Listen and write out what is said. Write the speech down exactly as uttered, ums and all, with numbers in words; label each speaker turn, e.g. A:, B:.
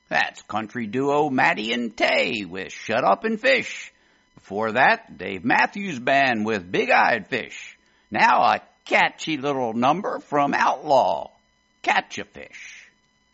A: That's country duo Matty and Tay with Shut Up and Fish. Before that, Dave Matthews Band with Big-Eyed Fish. Now a catchy little number from Outlaw, Catch a Fish.